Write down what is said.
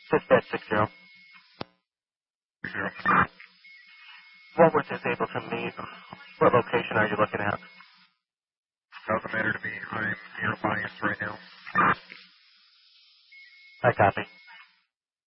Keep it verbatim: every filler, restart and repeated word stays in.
Dispatch six zero. Zero. Walworth is able to meet. What location are you looking at? Doesn't matter to me. I'm nearby us right now. I copy.